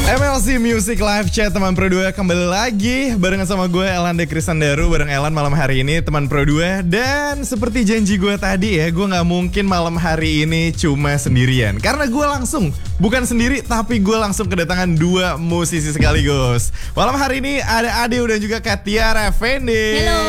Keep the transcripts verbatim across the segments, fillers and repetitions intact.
M L C Music Live Chat teman Pro dua kembali lagi barengan sama gue Elan Dekrisandaru. Bareng Elan malam hari ini teman Pro dua. Dan seperti janji gue tadi ya, gue gak mungkin malam hari ini cuma sendirian. Karena gue langsung, bukan sendiri tapi gue langsung kedatangan dua musisi sekaligus. Malam hari ini ada Adeu dan juga Katiara Effendi. Halo.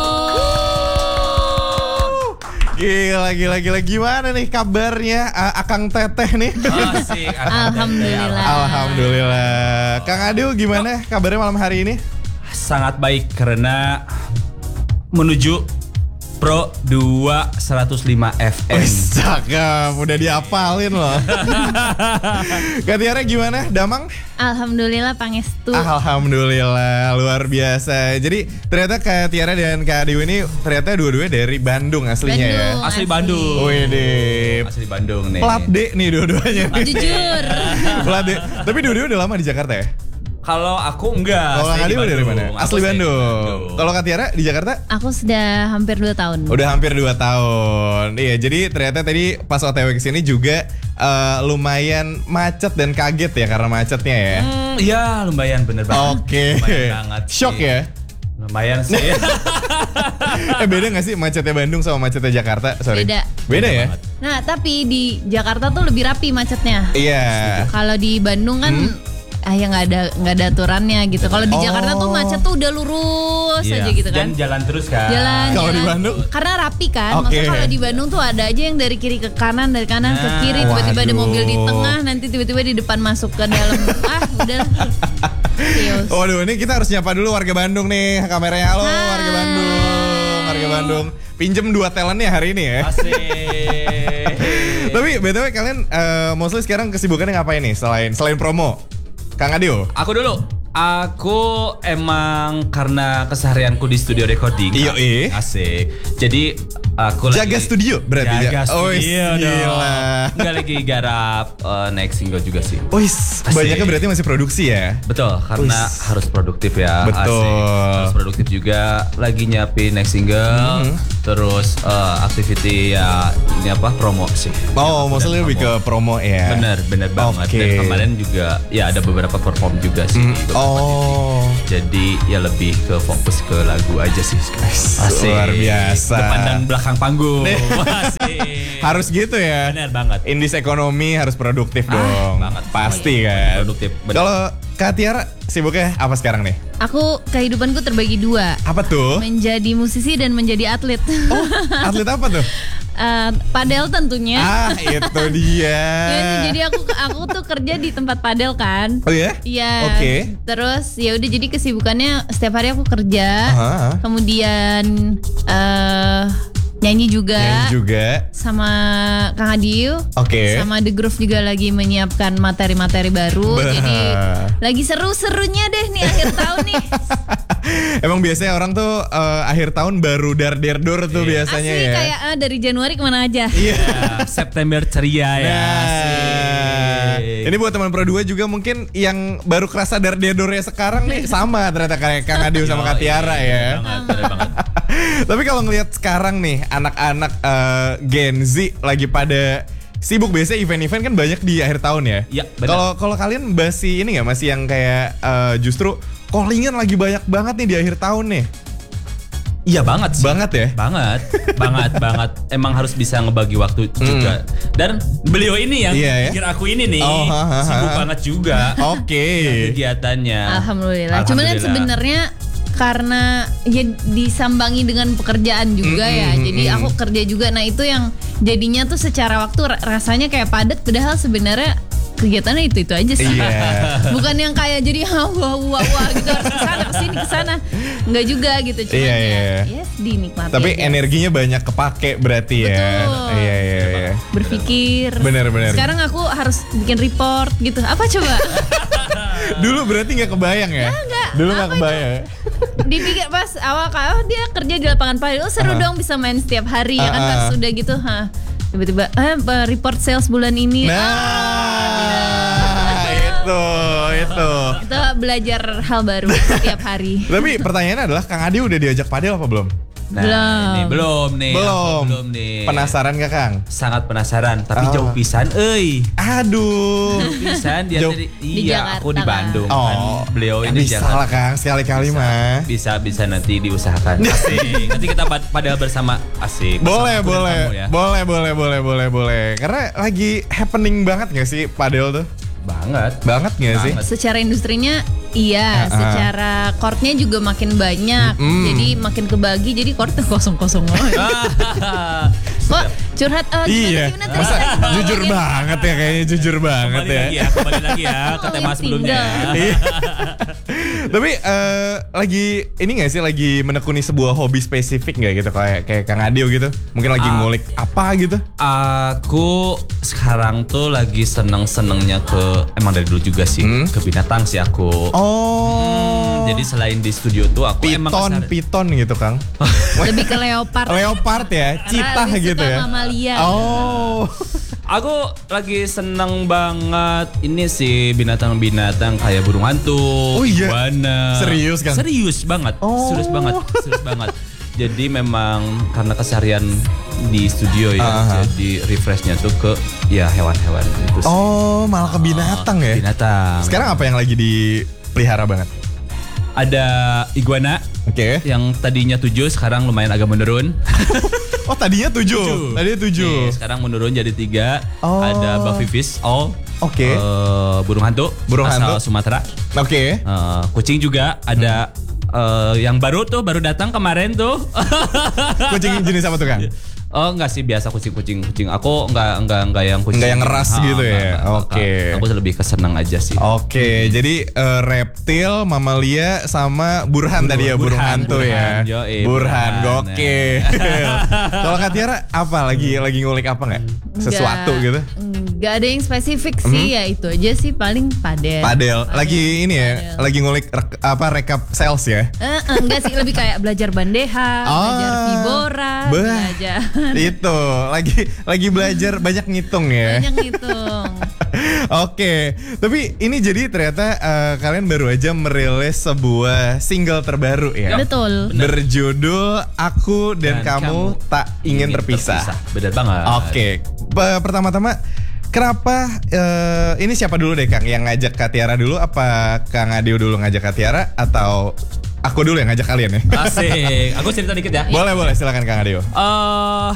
Gila, gila, gila. Gimana nih kabarnya uh, Akang Teteh nih? Asik, Alhamdulillah. Alhamdulillah. Kang Adeu gimana kabarnya malam hari ini? Sangat baik karena menuju Pro dua seratus lima F M. Wih, cakep, udah diapalin loh. Katiara gimana? Damang? Alhamdulillah pangestu. Alhamdulillah, luar biasa. Jadi ternyata Katiara dan Kak Adeu ini ternyata dua-duanya dari Bandung aslinya Bandung, ya. Asli asli. Bandung. Wih deh. Asli Bandung nih. Plat D nih dua-duanya. Jujur. Plat D. Tapi dua-duanya udah lama di Jakarta ya? Kalau aku enggak. Kalau Kang stay di Adeu dari Bandung. mana? Aku Asli stay di Bandung. Kalau Katiara di Jakarta? Aku sudah hampir dua tahun. Udah hampir dua tahun. Iya, jadi ternyata tadi pas O T W kesini juga uh, lumayan macet dan kaget ya karena macetnya ya. Hmm, iya lumayan bener banget. Oke. Lumayan banget sih. Shock ya? Lumayan sih. eh beda gak sih macetnya Bandung sama macetnya Jakarta? Sorry. Beda. Beda ya? banget. Nah, tapi di Jakarta tuh lebih rapi macetnya. Iya. Kalau di Bandung kan Hmm? ah ya nggak ada nggak ada aturannya gitu. Kalau di Oh. Jakarta tuh macet tuh udah lurus Iya. aja gitu kan. Dan jalan terus kan. Jalan. Kalau di jalan. Bandung? Karena rapi kan. Oke. Maksudnya kalau di Bandung tuh ada aja yang dari kiri ke kanan, dari kanan ke Nah, kiri, tiba-tiba ada waduh. mobil di tengah, nanti tiba-tiba di depan masuk ke dalam. ah, udah. Chaos. Waduh, ini kita harus nyapa dulu warga Bandung nih. Kameranya halo Hai. warga Bandung. Warga Bandung. Pinjem dua talentnya hari ini ya. Asik. Tapi B T W kalian uh, mostly sekarang kesibukannya ngapain nih selain selain promo? Kang Adeu? Aku dulu. Aku emang karena keseharianku di studio recording. Iyo, iya. Asik. Jadi aku Jaga lagi studio berarti ya? Jaga Oh, studio dong. gila. Enggak lagi garap uh, next single juga sih. Wis, Asik. banyaknya berarti masih produksi ya? Betul, karena Wis. harus produktif ya. Betul. Asik. Harus produktif juga. Lagi nyiapin next single. Mhm. Terus uh, activity ya ini apa promo sih. Oh, Ya, maksudnya lebih ke promo ya? Bener, bener banget. Oke. Dan kemarin juga ya ada beberapa perform juga sih. Hmm, di beberapa oh. titik. Jadi ya lebih ke fokus ke lagu aja sih. Asik. Luar biasa. Depan dan belakang panggung. Asik. Harus gitu ya? Bener banget. Indis ekonomi harus produktif Ah, dong. banget. Pasti Semuanya kan. produktif, bener. Kalau Kak Tiara sibuknya apa sekarang nih? Aku kehidupanku terbagi dua. Apa tuh? Menjadi musisi dan menjadi atlet. Oh, atlet apa tuh? Eh, padel tentunya. Ah, itu dia. Ya, jadi aku aku tuh kerja di tempat padel kan. Oh ya? Iya. Oke. Terus ya udah jadi kesibukannya setiap hari aku kerja. Aha, aha. Kemudian eh nyanyi juga. Nyanyi juga. Sama Kang Adeu. Oke. Sama The Groove juga lagi menyiapkan materi-materi baru. Bah. Jadi lagi seru-serunya deh nih akhir tahun nih. Emang biasanya orang tuh eh, akhir tahun baru dar-der-dor tuh biasanya Asli ya. kayak ah, dari Januari kemana aja. Iya. Ya, September ceria ya. Nah, Asik. ini buat teman Pro dua juga mungkin yang baru kerasa dar-der-dornya sekarang nih sama ternyata kayak Kang Adeu sama Kak Tiara ya. Banget, bener banget. Tapi kalau ngelihat sekarang nih anak-anak eh, Gen Z lagi pada sibuk, biasanya event-event kan banyak di akhir tahun ya. Iya, benar. Kalau kalau kalian masih ini nggak, masih yang kayak eh, justru callingan lagi banyak banget nih di akhir tahun nih. Iya banget sih. Banget ya? Banget, banget, banget. Emang harus bisa ngebagi waktu juga. Dan beliau ini yang Iya ya? pikir aku ini nih Oh, ha, ha, sibuk ha. banget juga Oke. kegiatannya. Alhamdulillah. Cuman kan Alhamdulillah. sebenarnya karena ya disambangi dengan pekerjaan juga Mm, ya. mm, Jadi mm. aku kerja juga. Nah, itu yang jadinya tuh secara waktu ra- rasanya kayak padat padahal sebenarnya kegiatannya itu-itu aja sih. Iya. Bukan yang kayak jadi wah wah wah gitu harus kesana kesini kesana. Enggak juga gitu. Cuman Iya, ya, iya. ya dinikmati Tapi aja. energinya banyak kepake berarti ya. Betul. Iya iya iya. Berpikir. Bener, bener. Sekarang aku harus bikin report gitu. Apa coba? Dulu berarti nggak kebayang ya? Enggak. Dulu nggak kebayang. Dipikir pas awal kalau oh, dia kerja di lapangan padel, oh seru Uh-huh. dong bisa main setiap hari ya kan. Uh-uh. Pas sudah gitu, ha tiba-tiba eh report sales bulan ini. Nah, itu itu. Itu belajar hal baru setiap hari. Tapi pertanyaannya adalah Kang Adi udah diajak padel apa belum? Nah, Belum. ini belum nih. aku Belum. Belum nih. Penasaran gak Kang? Sangat penasaran, tapi Oh. jauh pisan euy. Aduh. Jauh pisan dia Jauh. dari Di iya, aku di Jakarta, Bandung Oh, kan. Beliau ya ini di bisa Jakarta. lah Kang, sekali-kali mah. Bisa bisa nanti diusahakan. Asik. Nanti kita pad- padahal bersama asik. bersama Boleh, aku dan boleh, kamu ya. boleh, boleh, boleh, boleh, boleh. Karena lagi happening banget gak sih padel tuh? Banget. Banget gak sih? Banget. Secara industrinya iya, Uh-uh. secara courtnya juga makin banyak. Mm-mm. Jadi makin kebagi, jadi courtnya kosong-kosong lagi. Kok curhat eh, gimana, Iya, gimana tadi masa kita ngomongin? jujur banget ya kayaknya jujur banget Kembali ya. lagi ya, kembali lagi ya ke tema Ngomongin sebelumnya. single. Iya. Tapi eh, lagi ini gak sih lagi menekuni sebuah hobi spesifik gak gitu kayak kayak Kang Adio gitu? Mungkin lagi Ah. ngulik apa gitu? Aku sekarang tuh lagi seneng-senengnya ke emang dari dulu juga sih Hmm? ke binatang sih aku. Oh. Jadi selain di studio tuh aku emang piton, kesar- piton gitu Kang. Lebih ke leopard. Leopard ya, Karena citah lebih gitu suka ya. mamalia. Oh. Aku lagi seneng banget ini sih binatang-binatang kayak burung hantu, Oh iya? iguana. Serius, Kang? Serius banget, Oh. serius banget, serius banget. Jadi memang karena keseharian di studio ya, Aha. jadi refreshnya tuh ke ya hewan-hewan itu sih. Oh, malah ke binatang ya. Binatang. Sekarang apa yang lagi dipelihara banget? Ada iguana Oke. yang tadinya tujuh sekarang lumayan agak menurun. Oh, tadinya tujuh. Tadinya tujuh. Nih, sekarang menurun jadi tiga. Oh. Ada Buffyfish, oh, Oke. eh, burung hantu, Burung asal hantu. Sumatera. Oke. Eh, kucing juga ada eh, yang baru tuh baru datang kemarin tuh. Kucing jenis apa tuh Kang? Oh enggak sih biasa kucing-kucing kucing. Aku enggak enggak enggak yang kucing. Enggak yang ngeras Ah, gitu enggak, ya? enggak, enggak, Oke. enggak. Aku lebih kesenang aja sih. Oke, jadi eh, reptil, mamalia, sama burhan tadi ya, burung burhan, hantu burhan, ya. yoi, burhan, burhan, gokil. Kalau Kak Tiara apa lagi lagi ngulik apa nggak? Sesuatu Nggak- gitu? Nggak ada yang spesifik sih, ya itu aja sih paling padel. Padel. Lagi ini ya, Padel. lagi ngulik rek- apa rekap sales ya? Eh, eh, enggak sih, lebih kayak belajar bandeha, belajar Ah, vibora, bah. belajar Itu lagi lagi belajar banyak ngitung ya. banyak ngitung. Oke, tapi ini jadi ternyata eh, kalian baru aja merilis sebuah single terbaru ya. Betul. Berjudul Aku dan, Dan Kamu, Kamu Tak Ingin, Terpisah. Bener banget. Oke, Pe- pertama-tama kenapa eh, ini siapa dulu deh Kang yang ngajak Kak Tiara dulu? Apa Kang Adio dulu ngajak Kak Tiara atau aku dulu yang ngajak kalian ya? Asik. Aku cerita dikit ya. Boleh boleh silakan Kang Adio. Eh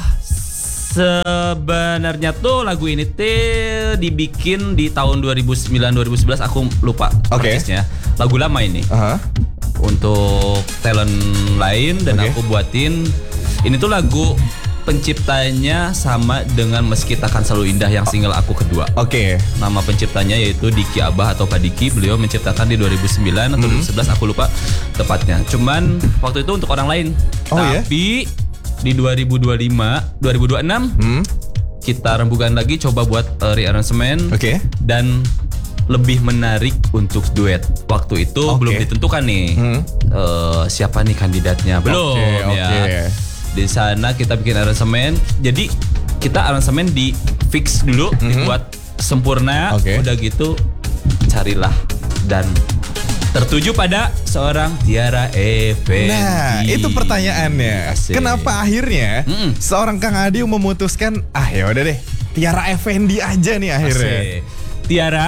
sebenarnya tuh lagu ini tuh dibikin di tahun dua ribu sembilan dua ribu sebelas, aku lupa Oke. persisnya. Lagu lama ini. Aha. Untuk talent lain dan Oke. aku buatin ini tuh lagu penciptanya sama dengan Meski Takkan Selalu Indah yang single aku kedua. Oke. Nama penciptanya yaitu Diki Abah atau Pak Diki. Beliau menciptakan di dua ribu sembilan atau dua ribu sebelas, aku lupa tepatnya. Cuman waktu itu untuk orang lain. Oh, ya? Tapi di dua ribu dua puluh lima, dua ribu dua puluh enam Hmm. kita rembukan lagi coba buat uh, rearrangement Oke. dan lebih menarik untuk duet. Waktu itu Oke. belum ditentukan nih Hmm. uh, siapa nih kandidatnya. Belum Oke, ya. oke. Di sana kita bikin aransemen. Jadi kita aransemen di fix dulu, dibuat sempurna. Mhm. Oke. Udah gitu carilah dan tertuju pada seorang Tiara Effendi. Nah, itu pertanyaannya. Asik. Kenapa akhirnya Mm-mm. seorang Kang Adio memutuskan ah ya udah deh, Tiara Effendi aja nih akhirnya. Asik. Tiara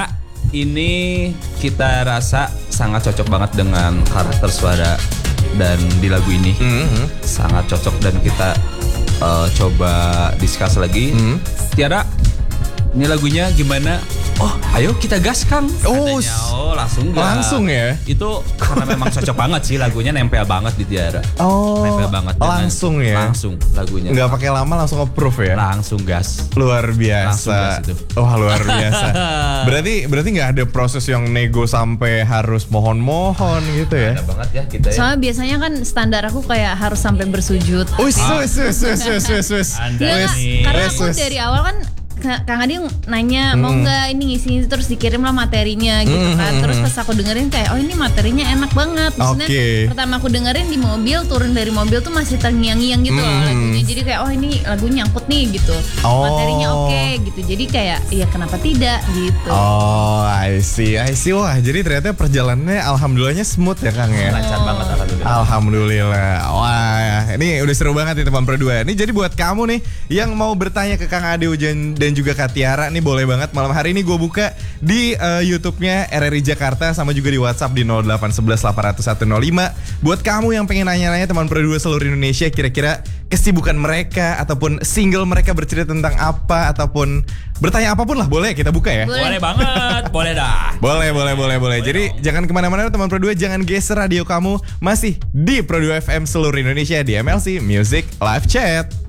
ini kita rasa sangat cocok banget dengan karakter suara dan di lagu ini Mhm. sangat cocok dan kita uh, coba discuss lagi. Mhm. Tiara, ini lagunya gimana? Oh, ayo kita gas Kang. Oh, Katanya. Oh, langsung gas. langsung ya? Itu karena memang cocok banget sih lagunya, nempel banget di Tiara. Oh, Nempel banget. dengan- langsung ya? Langsung lagunya. Nggak pakai lama langsung approve ya? Langsung gas. Luar Langsung biasa. gas itu. Wah, luar biasa. berarti berarti nggak ada proses yang nego sampai harus mohon-mohon gitu ya? Ada banget ya kita ya. Soalnya biasanya kan standar aku kayak harus sampai bersujud. Wis, wis, wis, wis, wis, wis, wis. Anda Nggak, Wis, nih. karena wis, aku wis. dari awal kan Ka- Kang Adi nanya mau nggak ini ngisi terus dikirim lah materinya gitu Hmm, kan. hmm, Terus hmm. pas aku dengerin kayak oh ini materinya enak banget. Maksudnya Oke. pertama aku dengerin di mobil, turun dari mobil tuh masih terngiang-ngiang gitu loh Hmm. lagunya. Jadi kayak oh ini lagu nyangkut nih gitu. Oh. Materinya oke gitu. Jadi kayak ya kenapa tidak gitu. Oh, I see, I see. Wah, jadi ternyata perjalanannya alhamdulillahnya smooth ya Kang ya. Lancar banget alhamdulillah. Alhamdulillah. Wah, ini udah seru banget nih teman berdua. Ini jadi buat kamu nih yang mau bertanya ke Kang Ade Ujan dan juga Kak Tiara nih boleh banget. Malam hari ini gue buka di uh, YouTube-nya R R I Jakarta sama juga di WhatsApp di nol delapan satu satu delapan nol satu nol lima. Buat kamu yang pengen nanya-nanya teman berdua seluruh Indonesia, kira-kira kesibukan mereka ataupun single mereka bercerita tentang apa ataupun bertanya apapun lah, boleh kita buka ya. Boleh. Boleh banget, boleh dah. Boleh, boleh, boleh, boleh. Jadi dong. jangan kemana-mana teman Pro dua, jangan geser radio kamu, masih di Pro dua F M seluruh Indonesia di M L C Music Live Chat.